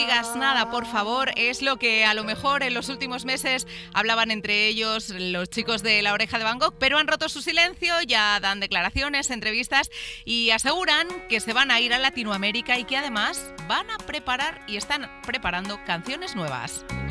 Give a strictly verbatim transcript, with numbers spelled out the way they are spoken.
digas nada, por favor, es lo que a lo mejor en los últimos meses hablaban entre ellos los chicos de La Oreja de Van Gogh, pero han roto su silencio, ya dan declaraciones, entrevistas y aseguran que se van a ir a Latinoamérica y que además van a preparar y están preparando canciones nuevas.